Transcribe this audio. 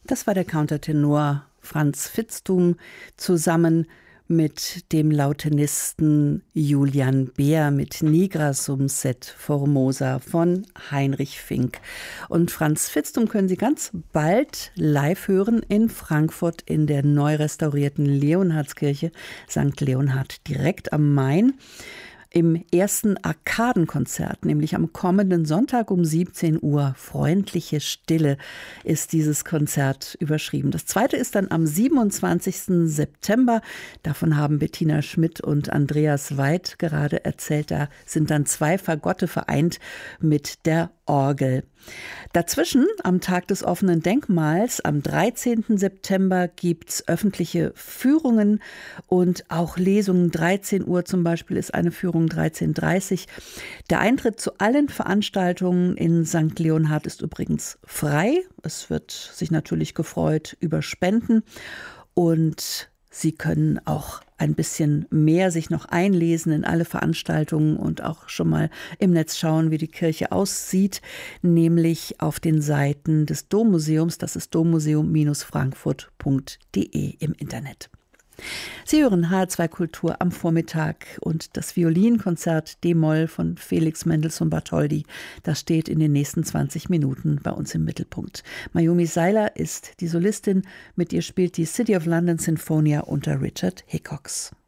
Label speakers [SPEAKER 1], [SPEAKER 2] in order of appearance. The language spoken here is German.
[SPEAKER 1] Das war der Countertenor Franz Vitzthum zusammen mit dem Lautenisten Julian Beer mit Nigra sum set formosa von Heinrich Fink. Und Franz Vitzthum können Sie ganz bald live hören in Frankfurt in der neu restaurierten Leonhardskirche St. Leonhard direkt am Main. Im ersten Arkadenkonzert, nämlich am kommenden Sonntag um 17 Uhr, Freundliche Stille, ist dieses Konzert überschrieben. Das zweite ist dann am 27. September. Davon haben Bettina Schmidt und Andreas Weid gerade erzählt. Da sind dann 2 Fagotte vereint mit der Orgel. Dazwischen, am Tag des offenen Denkmals, am 13. September, gibt es öffentliche Führungen und auch Lesungen. 13 Uhr zum Beispiel ist eine Führung, 13:30 Uhr. Der Eintritt zu allen Veranstaltungen in St. Leonhard ist übrigens frei. Es wird sich natürlich gefreut über Spenden und Sie können auch ein bisschen mehr sich noch einlesen in alle Veranstaltungen und auch schon mal im Netz schauen, wie die Kirche aussieht, nämlich auf den Seiten des Dommuseums. Das ist dommuseum-frankfurt.de im Internet. Sie hören HR2 Kultur am Vormittag und das Violinkonzert D-Moll von Felix Mendelssohn Bartholdy, das steht in den nächsten 20 Minuten bei uns im Mittelpunkt. Mayumi Seiler ist die Solistin, mit ihr spielt die City of London Sinfonia unter Richard Hickox.